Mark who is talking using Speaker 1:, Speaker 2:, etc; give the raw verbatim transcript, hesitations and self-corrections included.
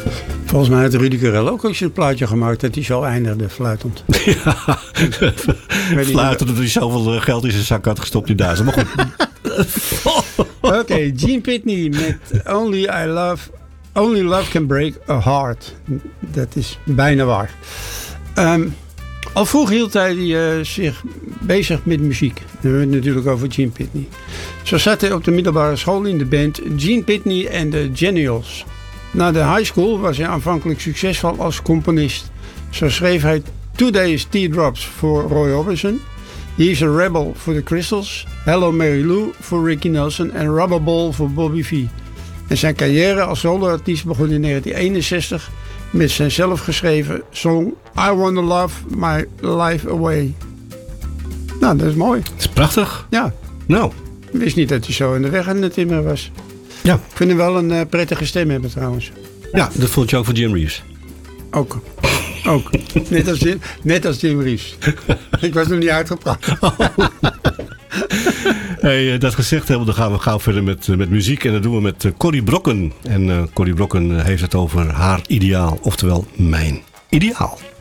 Speaker 1: Volgens mij had Rudy Karel ook eens een plaatje gemaakt dat hij zo eindigde, fluitend.
Speaker 2: Ja, fluitend dat hij zoveel geld in zijn zak had gestopt in Duitsland. Maar goed.
Speaker 1: Oké, okay, Gene Pitney met Only I Love, Only Love Can Break a Heart. Dat is bijna waar. Um, al vroeg hield hij uh, zich bezig met muziek. Dan hebben we het natuurlijk over Gene Pitney. Zo zat hij op de middelbare school in de band Gene Pitney and the Genials. Na de high school was hij aanvankelijk succesvol als componist. Zo schreef hij Today's Teardrops voor Roy Orbison, He's a Rebel voor The Crystals, Hello Mary Lou voor Ricky Nelson en Rubber Ball voor Bobby V. En zijn carrière als soloartiest begon in negentien eenenzestig met zijn zelfgeschreven song I Wanna Love My Life Away. Nou, dat is mooi.
Speaker 2: Dat is prachtig.
Speaker 1: Ja.
Speaker 2: Nou.
Speaker 1: Ik wist niet dat hij zo in de weg aan het timmeren was.
Speaker 2: Ja.
Speaker 1: Ik vind hem wel een uh, prettige stem hebben trouwens.
Speaker 2: Ja, dat vond je ook van Jim Reeves.
Speaker 1: Ook. Ook. Net als Jim, net als Jim Reeves. Ik was nog niet uitgepraat.
Speaker 2: Oh. Hey, dat gezegd hebben, dan gaan we gauw verder met, met muziek. En dat doen we met uh, Corrie Brokken. En uh, Corrie Brokken heeft het over haar ideaal. Oftewel, mijn ideaal.